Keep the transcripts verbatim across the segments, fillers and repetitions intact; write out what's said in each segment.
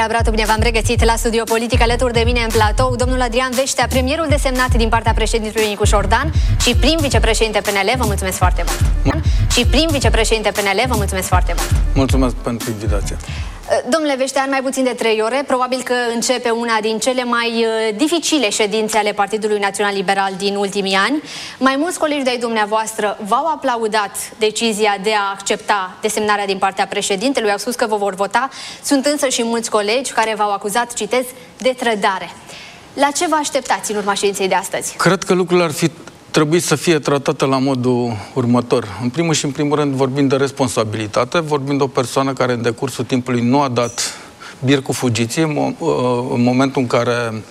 Bratu, bine v-am regăsit la Studio Politic. Alături de mine în platou, domnul Adrian Veștea, premierul desemnat din partea președintelui Nicu Șordan și prim vicepreședinte P N L. Vă mulțumesc foarte mult. Și prim vicepreședinte P N L. Vă mulțumesc foarte mult. Mulțumesc pentru invitație. Domnule Veștea, în mai puțin de trei ore, probabil că începe una din cele mai dificile ședințe ale Partidului Național Liberal din ultimii ani. Mai mulți colegi de-ai dumneavoastră v-au aplaudat decizia de a accepta desemnarea din partea președintelui, au spus că vă vor vota. Sunt însă și mulți colegi care v-au acuzat, citez, de trădare. La ce vă așteptați în urma ședinței de astăzi? Cred că lucrurile ar fi trebuit să fie tratată la modul următor. În primul și în primul rând vorbim de responsabilitate, vorbim de o persoană care în decursul timpului nu a dat bir cu fugiție în momentul în care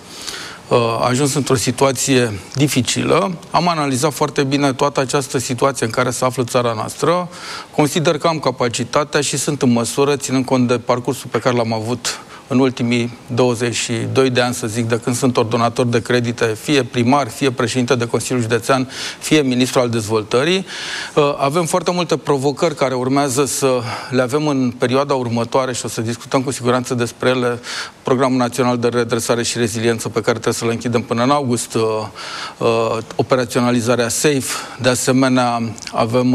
a ajuns într-o situație dificilă. Am analizat foarte bine toată această situație în care se află țara noastră. Consider că am capacitatea și sunt în măsură, ținând cont de parcursul pe care l-am avut în ultimii douăzeci și doi de ani, să zic, de când sunt ordonator de credite, fie primar, fie președinte de Consiliul Județean, fie ministru al dezvoltării. Avem foarte multe provocări care urmează să le avem în perioada următoare și o să discutăm cu siguranță despre ele. Programul Național de Redresare și Reziliență, pe care trebuie să-l închidem până în august, operaționalizarea SAFE, de asemenea avem,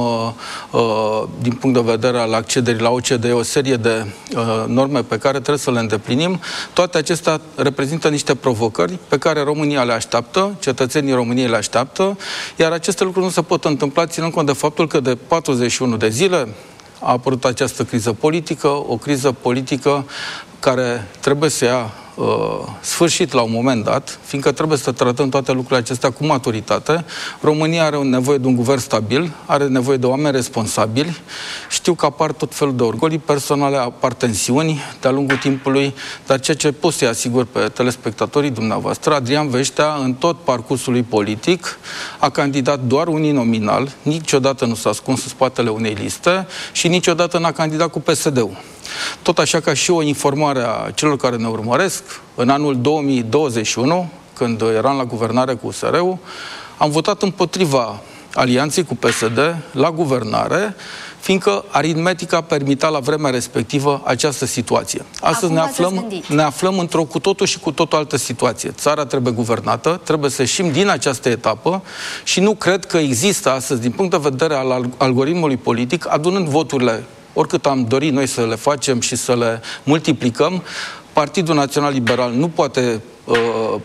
din punct de vedere al accederii la O C D E, o serie de norme pe care trebuie să le îndeplinim. Toate acestea reprezintă niște provocări pe care România le așteaptă, cetățenii României le așteaptă, iar aceste lucruri nu se pot întâmpla ținând cont de faptul că de patruzeci și unu de zile a apărut această criză politică, o criză politică care trebuie să ia uh, sfârșit la un moment dat, fiindcă trebuie să tratăm toate lucrurile acestea cu maturitate. România are nevoie de un guvern stabil, are nevoie de oameni responsabili. Știu că apar tot felul de orgolii personale, apar tensiuni de-a lungul timpului, dar ceea ce pot să-i asigur pe telespectatorii dumneavoastră, Adrian Veștea, în tot parcursul lui politic, a candidat doar uninominal, niciodată nu s-a ascuns în spatele unei liste și niciodată n-a candidat cu P S D-ul. Tot așa ca și o informare a celor care ne urmăresc, în anul două mii douăzeci și unu, când eram la guvernare cu U S R-ul, am votat împotriva alianței cu P S D la guvernare, fiindcă aritmetica permita la vremea respectivă această situație. Astăzi ne aflăm, ne aflăm într-o cu totul și cu totul altă situație. Țara trebuie guvernată, trebuie să ieșim din această etapă și nu cred că există astăzi, din punct de vedere al algoritmului politic, adunând voturile oricât am dorit noi să le facem și să le multiplicăm, Partidul Național Liberal nu poate uh,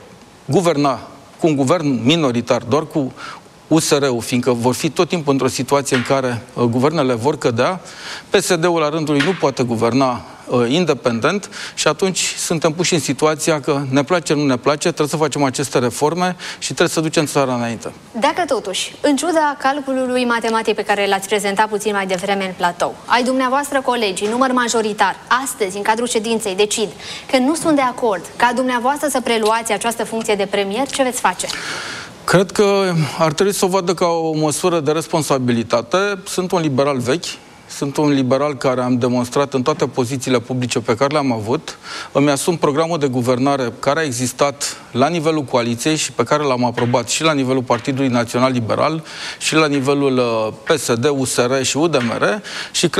guverna cu un guvern minoritar, doar cu U S R-ul, fiindcă vor fi tot timpul într-o situație în care uh, guvernele vor cădea. P S D-ul la rândul lui nu poate guverna uh, independent și atunci suntem puși în situația că ne place, nu ne place, trebuie să facem aceste reforme și trebuie să ducem țara înainte. Dacă totuși, în ciuda calculului matematic pe care l-ați prezentat puțin mai devreme în platou, ai dumneavoastră colegii, număr majoritar, astăzi, în cadrul ședinței, decid că nu sunt de acord ca dumneavoastră să preluați această funcție de premier, ce veți face? Cred că ar trebui să o vadă ca o măsură de responsabilitate. Sunt un liberal vechi, sunt un liberal care am demonstrat în toate pozițiile publice pe care le-am avut. Îmi asum programul de guvernare care a existat la nivelul coaliției și pe care l-am aprobat și la nivelul Partidului Național Liberal și la nivelul P S D, U S R și U D M R și